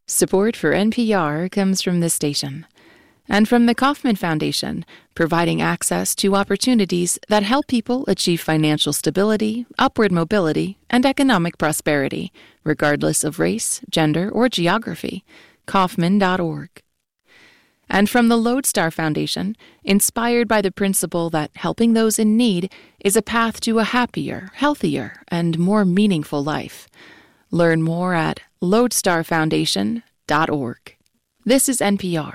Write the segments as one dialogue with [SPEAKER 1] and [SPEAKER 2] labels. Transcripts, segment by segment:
[SPEAKER 1] Support for NPR comes from this station and from the Kauffman Foundation, providing access to opportunities that help people achieve financial stability, upward mobility, and economic prosperity, regardless of race, gender, or geography. Kauffman.org. And from the Lodestar Foundation, inspired by the principle that helping those in need is a path to a happier, healthier, and more meaningful life. Learn more at lodestarfoundation.org. This is NPR.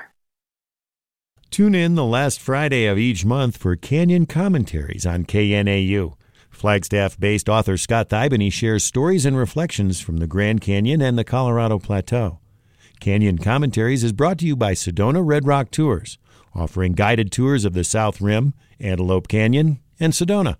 [SPEAKER 2] Tune in the last Friday of each month for Canyon Commentaries on KNAU. Flagstaff-based author Scott Thibany shares stories and reflections from the Grand Canyon and the Colorado Plateau. Canyon Commentaries is brought to you by Sedona Red Rock Tours, offering guided tours of the South Rim, Antelope Canyon, and Sedona.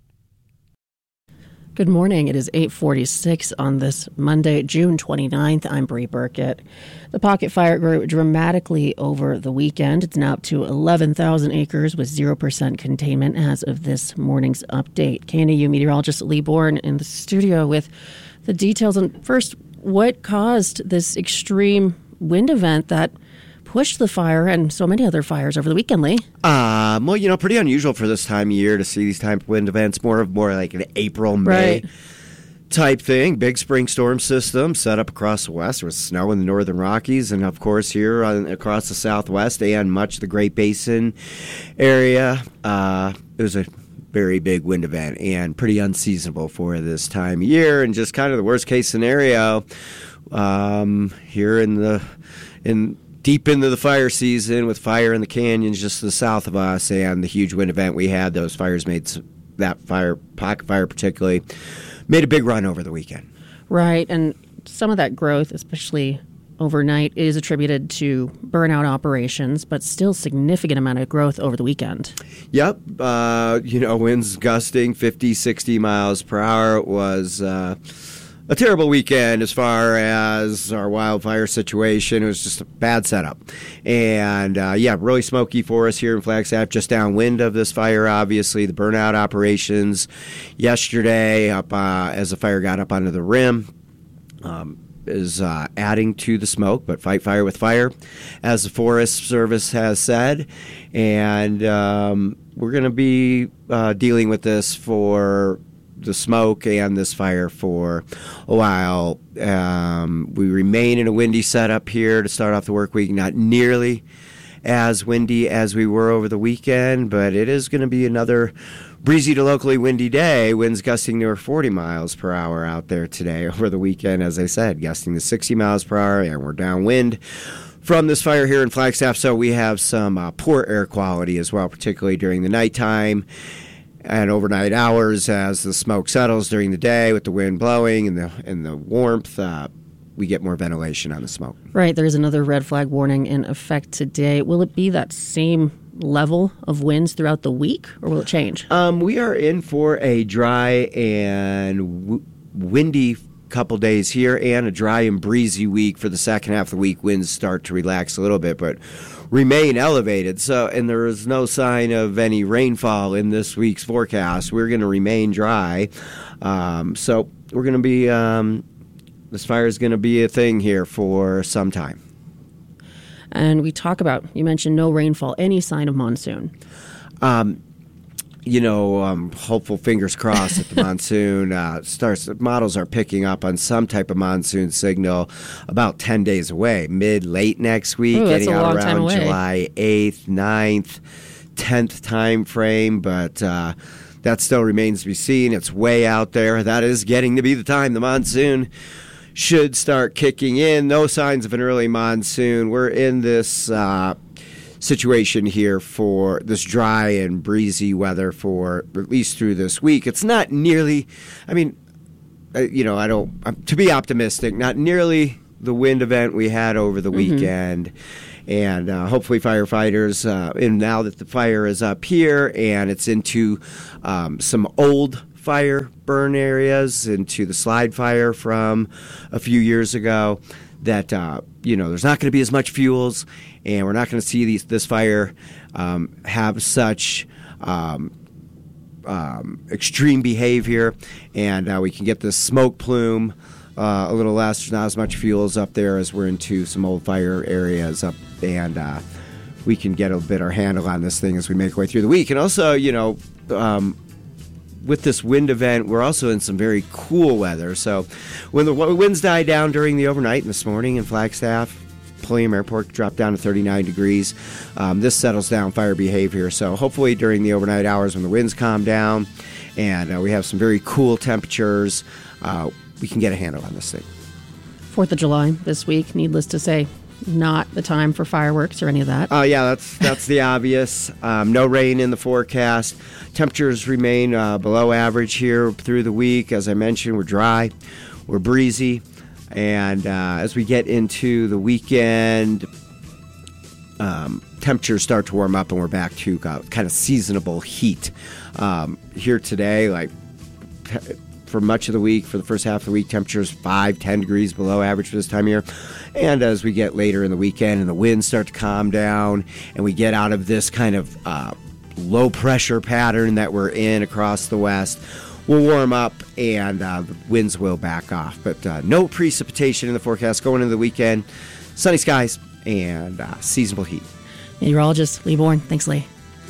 [SPEAKER 3] Good morning. It is 8:46 on this Monday, June 29th. I'm Bree Burkett. The pocket fire grew dramatically over the weekend. It's now up to 11,000 acres with 0% containment as of this morning's update. KNAU meteorologist Lee Bourne in the studio with the details. And first, what caused this extreme wind event that pushed the fire and so many other fires over the weekend, Lee?
[SPEAKER 4] Well, pretty unusual for this time of year to see these type of wind events. More like an April, May type thing. Big spring storm system set up across the west. There was snow in the northern Rockies, and of course here across the southwest and much of the Great Basin area. It was a very big wind event and pretty unseasonable for this time of year, and just kind of the worst case scenario here deep into the fire season, with fire in the canyons just to the south of us and the huge wind event we had. Those fires made pocket fire particularly, made a big run over the weekend. Right,
[SPEAKER 3] and some of that growth, especially overnight, is attributed to burnout operations, but still significant amount of growth over the weekend.
[SPEAKER 4] Yep, winds gusting 50, 60 miles per hour. It was a terrible weekend as far as our wildfire situation. It was just a bad setup. And, really smoky for us here in Flagstaff, just downwind of this fire, obviously. The burnout operations yesterday, as the fire got up onto the rim, is adding to the smoke, but fight fire with fire, as the Forest Service has said. And we're going to be dealing with this for the smoke and this fire for a while. We remain in a windy setup here to start off the work week. Not nearly as windy as we were over the weekend, but it is going to be another breezy to locally windy day. Winds gusting near 40 miles per hour out there today. Over the weekend, as I said, gusting to 60 miles per hour, and we're downwind from this fire here in Flagstaff, so we have some poor air quality as well, particularly during the nighttime and overnight hours. As the smoke settles during the day with the wind blowing and the warmth, we get more ventilation on the smoke.
[SPEAKER 3] Right. There's another red flag warning in effect today. Will it be that same level of winds throughout the week, or will it change?
[SPEAKER 4] We are in for a dry and windy couple days here, and a dry and breezy week for the second half of the week. Winds start to relax a little bit, but remain elevated. And there is no sign of any rainfall in this week's forecast. We're going to remain dry. So we're going to be, this fire is going to be a thing here for some time.
[SPEAKER 3] And we talk about, you mentioned no rainfall, any sign of monsoon?
[SPEAKER 4] Hopeful, fingers crossed that the monsoon starts. Models are picking up on some type of monsoon signal about 10 days away, late next week, getting out around July 8th, 9th, 10th time frame. But that still remains to be seen. It's way out there. That is getting to be the time the monsoon should start kicking in. No signs of an early monsoon. We're in this situation here for this dry and breezy weather for at least through this week. It's not nearly, to be optimistic, not nearly the wind event we had over the weekend. And hopefully firefighters, and now that the fire is up here and it's into some old fire burn areas, into the slide fire from a few years ago, that there's not going to be as much fuels, and we're not going to see this fire have such extreme behavior, and we can get this smoke plume a little less. There's not as much fuels up there as we're into some old fire areas up, and we can get a bit our handle on this thing as we make our way through the week. And also, with this wind event, we're also in some very cool weather. So when the winds die down during the overnight and this morning in Flagstaff, Pulliam Airport dropped down to 39 degrees. This settles down fire behavior. So hopefully during the overnight hours when the winds calm down and we have some very cool temperatures, we can get a handle on this thing.
[SPEAKER 3] 4th of July this week, needless to say, not the time for fireworks or any of that.
[SPEAKER 4] Yeah, that's the obvious. No rain in the forecast. Temperatures remain below average here through the week. As I mentioned, we're dry, we're breezy, and as we get into the weekend, temperatures start to warm up and we're back to kind of seasonable heat. Here today, like for much of the week, for the first half of the week, temperatures 5-10 degrees below average for this time of year. And as we get later in the weekend and the winds start to calm down and we get out of this kind of low pressure pattern that we're in across the west, we'll warm up and the winds will back off. But no precipitation in the forecast going into the weekend. Sunny skies and seasonable heat.
[SPEAKER 3] Meteorologist Lee Bourne. Thanks, Lee.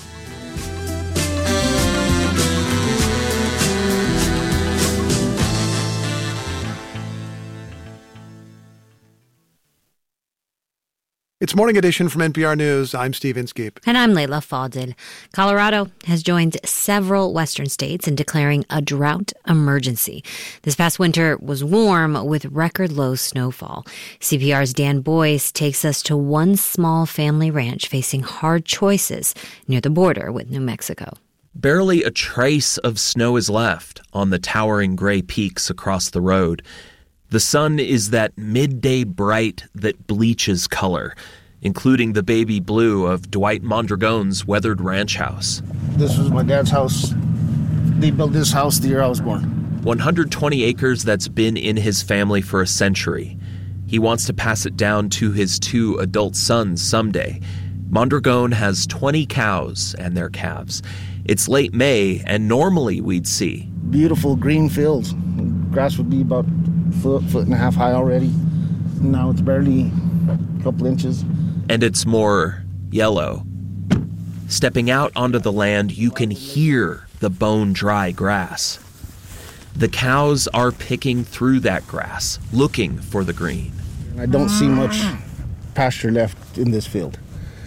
[SPEAKER 5] It's Morning Edition from NPR News. I'm Steve Inskeep.
[SPEAKER 6] And I'm Layla Fadel. Colorado has joined several western states in declaring a drought emergency. This past winter was warm with record low snowfall. CPR's Dan Boyce takes us to one small family ranch facing hard choices near the border with New Mexico.
[SPEAKER 7] Barely a trace of snow is left on the towering gray peaks across the road. The sun is that midday bright that bleaches color, including the baby blue of Dwight Mondragon's weathered ranch house.
[SPEAKER 8] This was my dad's house. They built this house the year I was born.
[SPEAKER 7] 120 acres that's been in his family for a century. He wants to pass it down to his 2 adult sons someday. Mondragon has 20 cows and their calves. It's late May, and normally we'd see
[SPEAKER 8] Beautiful green fields. Grass would be about foot and a half high already. Now it's barely a couple inches.
[SPEAKER 7] And it's more yellow. Stepping out onto the land, you can hear the bone-dry grass. The cows are picking through that grass, looking for the green.
[SPEAKER 8] I don't see much pasture left in this field.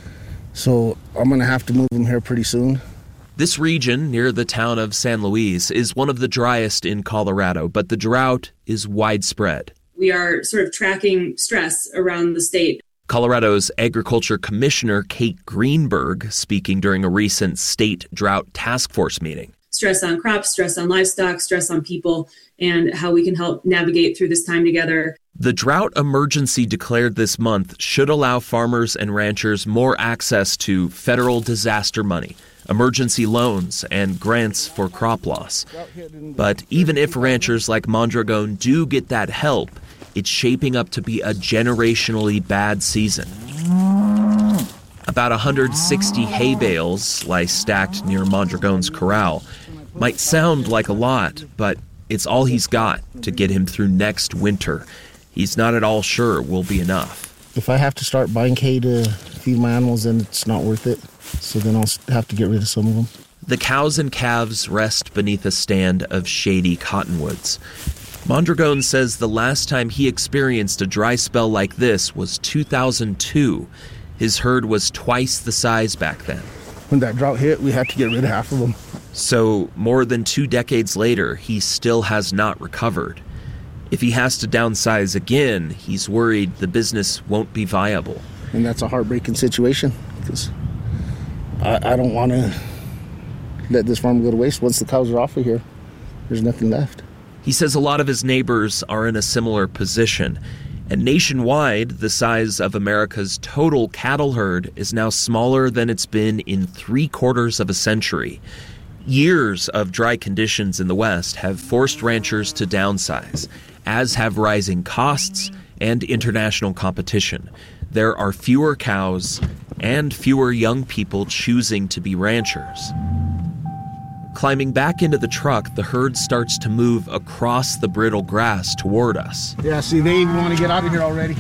[SPEAKER 8] So I'm going to have to move them here pretty soon.
[SPEAKER 7] This region near the town of San Luis is one of the driest in Colorado, but the drought is widespread.
[SPEAKER 9] We are sort of tracking stress around the state.
[SPEAKER 7] Colorado's Agriculture Commissioner Kate Greenberg speaking during a recent state drought task force meeting.
[SPEAKER 9] Stress on crops, stress on livestock, stress on people, and how we can help navigate through this time together.
[SPEAKER 7] The drought emergency declared this month should allow farmers and ranchers more access to federal disaster money, emergency loans, and grants for crop loss. But even if ranchers like Mondragon do get that help, it's shaping up to be a generationally bad season. About 160 hay bales lie stacked near Mondragon's corral. Might sound like a lot, but it's all he's got to get him through next winter. He's not at all sure will be enough.
[SPEAKER 8] If I have to start buying hay to feed my animals, then it's not worth it. So then I'll have to get rid of some of them.
[SPEAKER 7] The cows and calves rest beneath a stand of shady cottonwoods. Mondragon says the last time he experienced a dry spell like this was 2002. His herd was twice the size back then.
[SPEAKER 8] When that drought hit, we had to get rid of half of them.
[SPEAKER 7] So more than 2 decades later, he still has not recovered. If he has to downsize again, he's worried the business won't be viable.
[SPEAKER 8] And that's a heartbreaking situation because I don't want to let this farm go to waste. Once the cows are off of here, there's nothing left.
[SPEAKER 7] He says a lot of his neighbors are in a similar position. And nationwide, the size of America's total cattle herd is now smaller than it's been in 3/4 of a century. Years of dry conditions in the West have forced ranchers to downsize, as have rising costs and international competition. There are fewer cows and fewer young people choosing to be ranchers. Climbing back into the truck, the herd starts to move across the brittle grass toward us.
[SPEAKER 8] Yeah, see, they even want to get out of here already.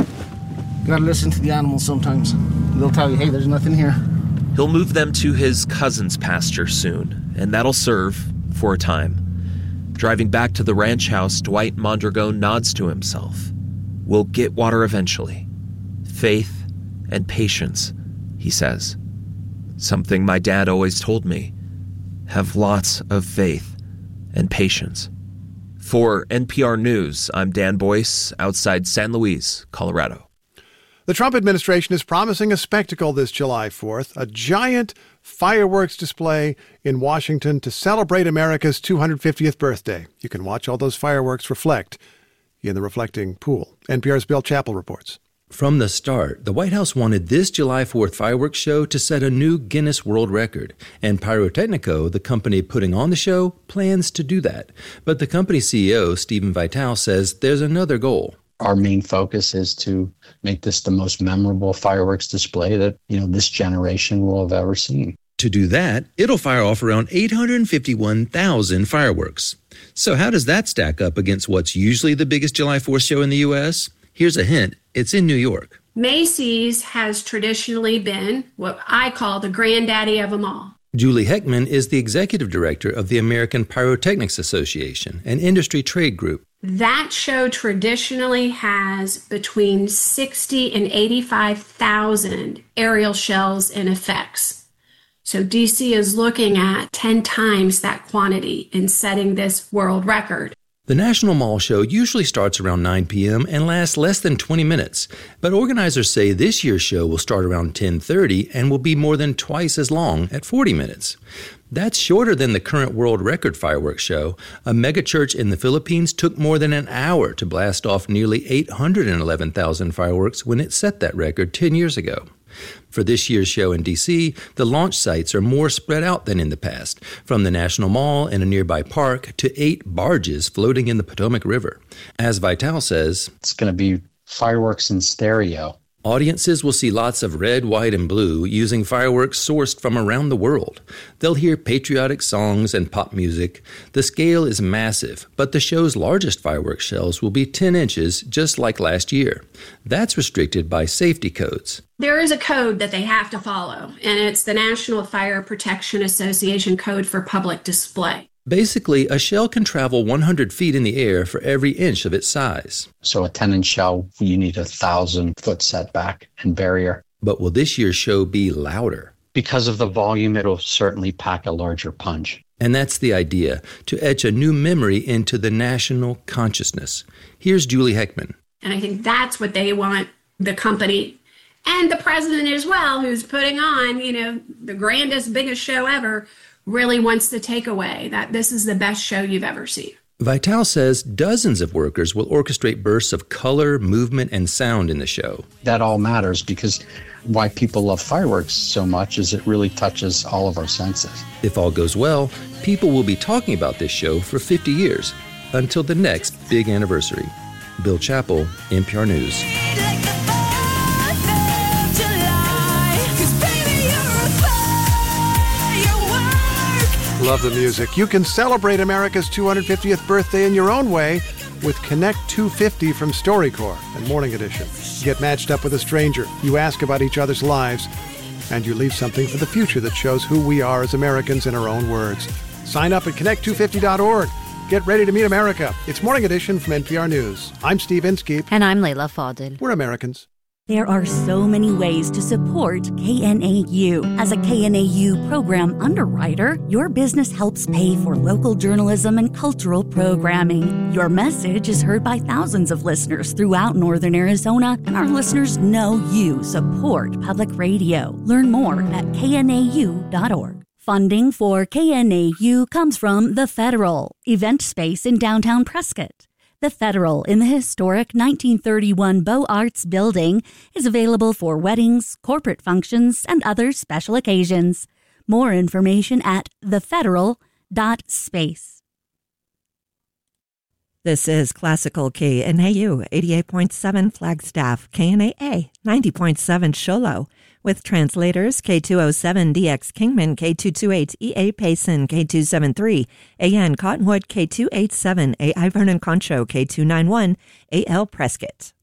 [SPEAKER 8] Gotta listen to the animals sometimes. They'll tell you, hey, there's nothing here.
[SPEAKER 7] He'll move them to his cousin's pasture soon, and that'll serve for a time. Driving back to the ranch house, Dwight Mondragon nods to himself. We'll get water eventually. Faith and patience, he says. Something my dad always told me. Have lots of faith and patience. For NPR News, I'm Dan Boyce, outside San Luis, Colorado.
[SPEAKER 5] The Trump administration is promising a spectacle this July 4th, a giant fireworks display in Washington to celebrate America's 250th birthday. You can watch all those fireworks reflect in the reflecting pool. NPR's Bill Chappell reports.
[SPEAKER 10] From the start, the White House wanted this July 4th fireworks show to set a new Guinness World Record, and Pyrotechnico, the company putting on the show, plans to do that. But the company's CEO, Stephen Vitale, says there's another goal.
[SPEAKER 11] Our main focus is to make this the most memorable fireworks display that, this generation will have ever seen.
[SPEAKER 10] To do that, it'll fire off around 851,000 fireworks. So how does that stack up against what's usually the biggest July 4th show in the U.S.? Here's a hint. It's in New York.
[SPEAKER 12] Macy's has traditionally been what I call the granddaddy of them all.
[SPEAKER 10] Julie Heckman is the executive director of the American Pyrotechnics Association, an industry trade group.
[SPEAKER 12] That show traditionally has between 60 and 85,000 aerial shells and effects. So DC is looking at 10 times that quantity in setting this world record.
[SPEAKER 10] The National Mall Show usually starts around 9 p.m. and lasts less than 20 minutes. But organizers say this year's show will start around 10:30 and will be more than twice as long at 40 minutes. That's shorter than the current world record fireworks show. A megachurch in the Philippines took more than an hour to blast off nearly 811,000 fireworks when it set that record 10 years ago. For this year's show in D.C., the launch sites are more spread out than in the past, from the National Mall and a nearby park to 8 barges floating in the Potomac River. As Vitale says,
[SPEAKER 11] it's going to be fireworks in stereo.
[SPEAKER 10] Audiences will see lots of red, white, and blue using fireworks sourced from around the world. They'll hear patriotic songs and pop music. The scale is massive, but the show's largest fireworks shells will be 10 inches, just like last year. That's restricted by safety codes.
[SPEAKER 12] There is a code that they have to follow, and it's the National Fire Protection Association Code for Public Display.
[SPEAKER 10] Basically, a shell can travel 100 feet in the air for every inch of its size.
[SPEAKER 11] So a 10-inch shell, you need a 1,000-foot setback and barrier.
[SPEAKER 10] But will this year's show be louder?
[SPEAKER 11] Because of the volume, it'll certainly pack a larger punch.
[SPEAKER 10] And that's the idea, to etch a new memory into the national consciousness. Here's Julie Heckman.
[SPEAKER 12] And I think that's what they want the company and the president as well, who's putting on, the grandest, biggest show ever, really wants to take away, that this is the best show you've ever seen.
[SPEAKER 10] Vitale says dozens of workers will orchestrate bursts of color, movement, and sound in the show.
[SPEAKER 11] That all matters because why people love fireworks so much is it really touches all of our senses.
[SPEAKER 10] If all goes well, people will be talking about this show for 50 years, until the next big anniversary. Bill Chappell, NPR News.
[SPEAKER 5] Love the music. You can celebrate America's 250th birthday in your own way with Connect 250 from StoryCorps and Morning Edition. You get matched up with a stranger, you ask about each other's lives, and you leave something for the future that shows who we are as Americans in our own words. Sign up at connect250.org. Get ready to meet America. It's Morning Edition from NPR News. I'm Steve Inskeep.
[SPEAKER 6] And I'm Layla Fadel.
[SPEAKER 5] We're Americans.
[SPEAKER 13] There are so many ways to support KNAU. As a KNAU program underwriter, your business helps pay for local journalism and cultural programming. Your message is heard by thousands of listeners throughout Northern Arizona, and our listeners know you support public radio. Learn more at knau.org. Funding for KNAU comes from The Federal, event space in downtown Prescott. The Federal in the historic 1931 Beaux Arts building is available for weddings, corporate functions, and other special occasions. More information at thefederal.space.
[SPEAKER 14] This is Classical KNAU 88.7 Flagstaff, KNAA 90.7 Sholo, with translators K207DX Kingman, K228 EA Payson, K273 AN Cottonwood, K287 AI Vernon Concho, K291 AL Prescott.